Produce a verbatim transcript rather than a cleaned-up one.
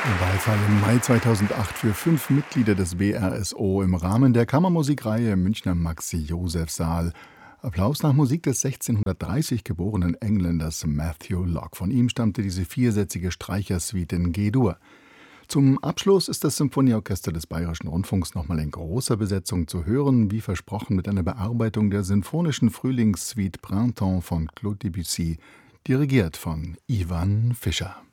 Beifall im Mai zweitausendacht für fünf Mitglieder des B R S O im Rahmen der Kammermusikreihe im Münchner Maxi-Joseph-Saal. Applaus nach Musik des sechzehnhundertdreißig geborenen Engländers Matthew Locke. Von ihm stammte diese viersätzige Streichersuite in G-Dur. Zum Abschluss ist das Symphonieorchester des Bayerischen Rundfunks nochmal in großer Besetzung zu hören, wie versprochen mit einer Bearbeitung der sinfonischen Frühlingssuite Printemps von Claude Debussy, dirigiert von Ivan Fischer.